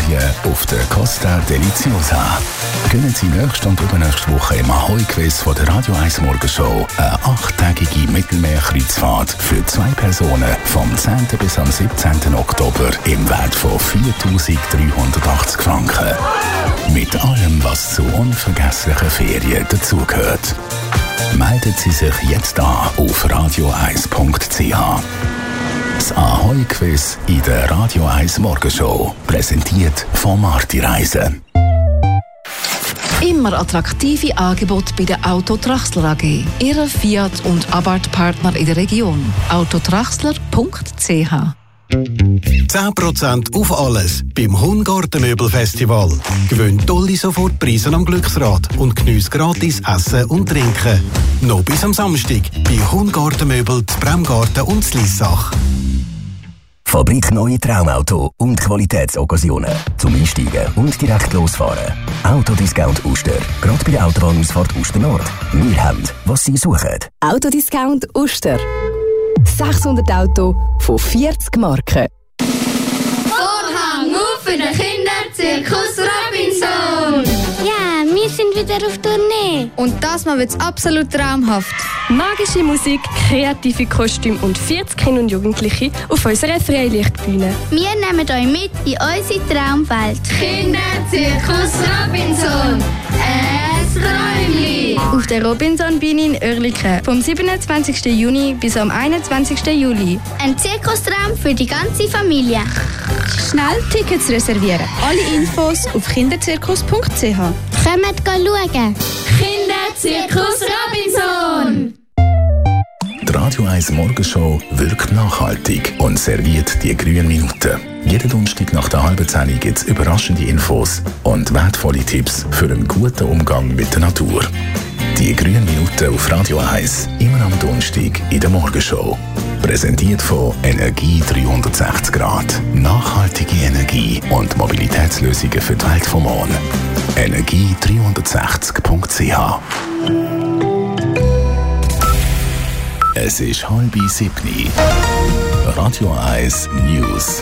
Ferien auf der Costa Deliciosa. Gönnen Sie nächste und übernächste Woche im Ahoi-Quiz von der Radio 1 Morgenshow eine 8-tägige Mittelmeerkreuzfahrt für 2 Personen vom 10. bis am 17. Oktober im Wert von 4'380 Franken. Mit allem, was zu unvergesslichen Ferien dazugehört. Melden Sie sich jetzt an auf radio1.ch. Das Ahoi-Quiz in der Radio 1 Morgenshow. Präsentiert von Marti Reisen. Immer attraktive Angebote bei der Auto Traxler AG. Ihre Fiat- und Abarth-Partner in der Region. autotraxler.ch 10% auf alles beim Hungartenmöbelfestival. Gewinnt tolle Sofortpreise am Glücksrad und geniesst gratis Essen und Trinken. Noch bis am Samstag bei Hungartenmöbel, Bremgarten und Slissach. Fabrik Neue Traumauto und Qualitätsoccasionen. Zum Einsteigen und direkt losfahren. Autodiscount Uster. Gerade bei der Autobahnausfahrt Uster Nord. Wir haben, was Sie suchen. Autodiscount Uster. 600 Autos von 40 Marken. Vorhang auf für den Kinderzirkus Robinson! Ja, wir sind wieder auf Tournee. Und das Mal wird's absolut traumhaft. Magische Musik, kreative Kostüme und 40 Kinder und Jugendliche auf unserer Freilichtbühne. Wir nehmen euch mit in unsere Traumwelt. Kinderzirkus Robinson! Ein Träumli! Auf der Robinson-Bühne in Oerlikon vom 27. Juni bis am 21. Juli. Ein Zirkustraum für die ganze Familie. Schnell Tickets reservieren. Alle Infos auf kinderzirkus.ch. Kommt schauen. Kinderzirkus Robinson! Die Radio 1 Morgenshow wirkt nachhaltig und serviert die grünen Minuten. Jeden Donnerstag nach der halben 10 gibt es überraschende Infos und wertvolle Tipps für einen guten Umgang mit der Natur. Die grünen Minuten auf Radio 1, immer am Donnerstag in der Morgenshow. Präsentiert von Energie 360 Grad. Nachhaltige Energie und Mobilitätslösungen für die Welt vom Morgen. Energie360.ch. Es ist 6:30. Radio 1 News.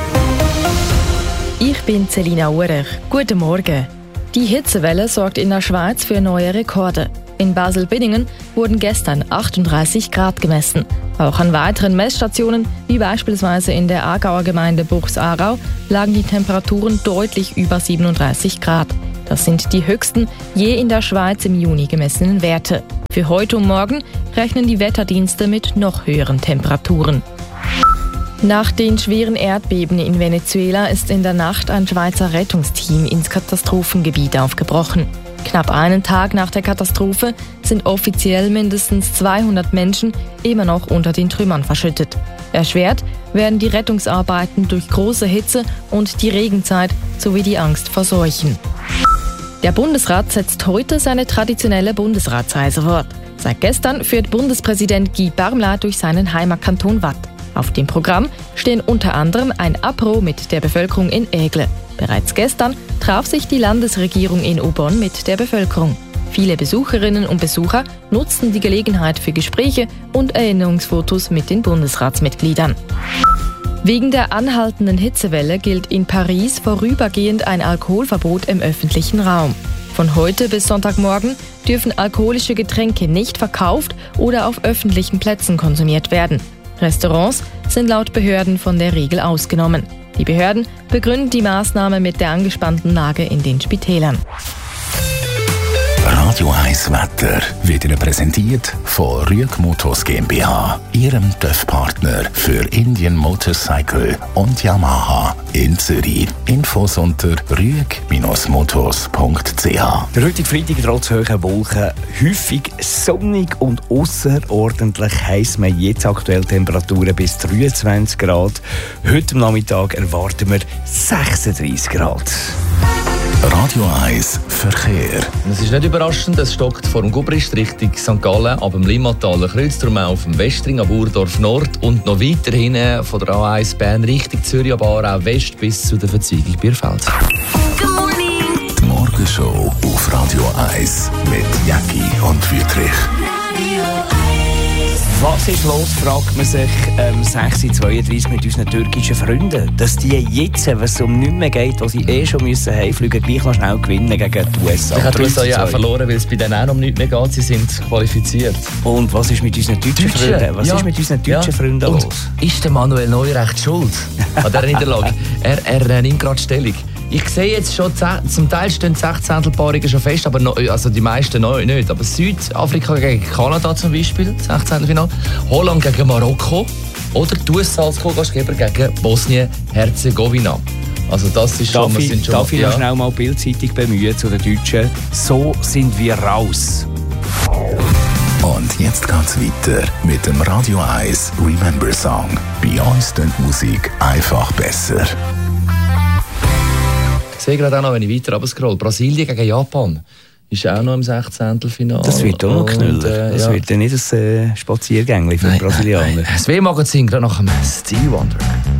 Ich bin Selina Urech. Guten Morgen. Die Hitzewelle sorgt in der Schweiz für neue Rekorde. In Basel-Binningen wurden gestern 38 Grad gemessen. Auch an weiteren Messstationen, wie beispielsweise in der Aargauer Gemeinde Buchs-Aarau, lagen die Temperaturen deutlich über 37 Grad. Das sind die höchsten je in der Schweiz im Juni gemessenen Werte. Für heute und morgen rechnen die Wetterdienste mit noch höheren Temperaturen. Nach den schweren Erdbeben in Venezuela ist in der Nacht ein Schweizer Rettungsteam ins Katastrophengebiet aufgebrochen. Knapp einen Tag nach der Katastrophe sind offiziell mindestens 200 Menschen immer noch unter den Trümmern verschüttet. Erschwert werden die Rettungsarbeiten durch große Hitze und die Regenzeit sowie die Angst vor Seuchen. Der Bundesrat setzt heute seine traditionelle Bundesratsreise fort. Seit gestern führt Bundespräsident Guy Parmelin durch seinen Heimatkanton Waadt. Auf dem Programm stehen unter anderem ein Apéro mit der Bevölkerung in Aigle. Bereits gestern traf sich die Landesregierung in Aubonne mit der Bevölkerung. Viele Besucherinnen und Besucher nutzten die Gelegenheit für Gespräche und Erinnerungsfotos mit den Bundesratsmitgliedern. Wegen der anhaltenden Hitzewelle gilt in Paris vorübergehend ein Alkoholverbot im öffentlichen Raum. Von heute bis Sonntagmorgen dürfen alkoholische Getränke nicht verkauft oder auf öffentlichen Plätzen konsumiert werden. Restaurants sind laut Behörden von der Regel ausgenommen. Die Behörden begründen die Maßnahme mit der angespannten Lage in den Spitälern. Radio 1 Wetter wird Ihnen präsentiert von Rüeg Motors GmbH, Ihrem TÜV-Partner für Indian Motorcycle und Yamaha in Zürich. Infos unter rüeg-motors.ch. Der heutige Freitag trotz hoher Wolken häufig sonnig und ausserordentlich heiß. Wir haben jetzt aktuell Temperaturen bis 23 Grad. Heute am Nachmittag erwarten wir 36 Grad. Radio 1 Verkehr. Es ist nicht überraschend, es stockt vor dem Gubrist Richtung St. Gallen, ab dem Limmataler Kreuz, darum auch auf dem Westring, ab Urdorf Nord und noch weiter hinten von der A1 Bern Richtung Zürich, ab Aarau West bis zu der Verzweigung Bierfeld. Die Morgenshow auf Radio 1 mit Jackie und Wüthrich. Radio 1 Was ist los, fragt man sich 6:32 mit unseren türkischen Freunden. Dass die jetzt, wenn es um nichts mehr geht, wo sie schon müssen heimfliegen, gleich noch schnell gewinnen gegen die USA. Ich habe die USA ja auch verloren, weil es bei denen auch um nichts mehr geht. Sie sind qualifiziert. Und was ist mit unseren deutschen Freunden? Was ist mit unseren deutschen Freunden los? Ist der Manuel Neuer echt schuld an dieser Niederlage? Er nimmt gerade Stellung. Ich sehe jetzt schon, zum Teil stehen die 16. schon fest, aber noch, also die meisten noch nicht. Aber Südafrika gegen Kanada zum Beispiel, 16. Finale. Holland gegen Marokko. Oder die USA als Co-Gastgeber gegen Bosnien-Herzegowina. Also das ist schon... Darf ich noch schnell mal Bildzeitung bemühen zu den Deutschen? So sind wir raus. Und jetzt geht's weiter mit dem Radio 1 Remember Song. Bei uns klingt Musik einfach besser. Ich sehe gerade auch noch, wenn ich weiter runterscroll, Brasilien gegen Japan ist auch noch im 16. Finale. Das wird auch noch knüller. Das wird ja nicht ein Spaziergängli für die Brasilianer. Das W-Magazin gerade nach dem Stevie Wonder.